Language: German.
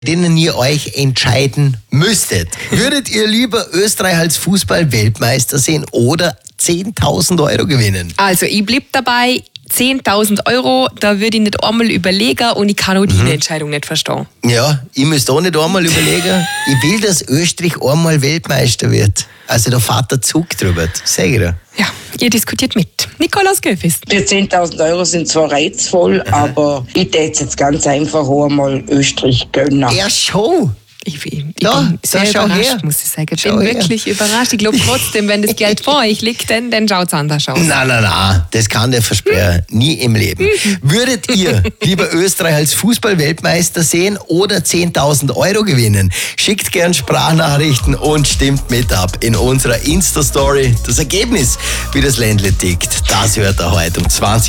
denen ihr euch entscheiden müsstet. Würdet ihr lieber Österreich als Fußball-Weltmeister sehen oder 10.000 Euro gewinnen? Also, ich bleib dabei, 10.000 Euro, da würde ich nicht einmal überlegen und ich kann auch die Entscheidung nicht verstehen. Ja, ich müsste auch nicht einmal überlegen. Ich will, dass Österreich einmal Weltmeister wird. Also da fährt der Zug drüber, sag ich dir. Ja, ihr diskutiert mit. Nikolaus Göfis. Die 10.000 Euro sind zwar reizvoll, aber ich täte jetzt ganz einfach einmal Österreich gönnen. Ja, schon. Ich bin Ja, sehr schau überrascht, her. muss ich sagen. Ich Schau bin her. wirklich überrascht. Ich glaube trotzdem, wenn das Geld vor euch liegt, dann schaut es anders aus. Nein, das kann der Versprecher nie im Leben. Würdet ihr lieber Österreich als Fußball-Weltmeister sehen oder 10.000 Euro gewinnen? Schickt gern Sprachnachrichten und stimmt mit ab in unserer Insta-Story. Das Ergebnis, wie das Ländle tickt, das hört ihr heute um 20